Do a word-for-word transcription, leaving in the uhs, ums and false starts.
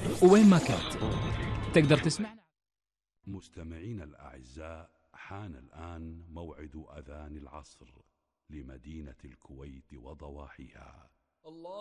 وين ما كنت تقدر تسمعنا. مستمعينا الأعزاء، حان الآن موعد أذان العصر لمدينة الكويت وضواحيها.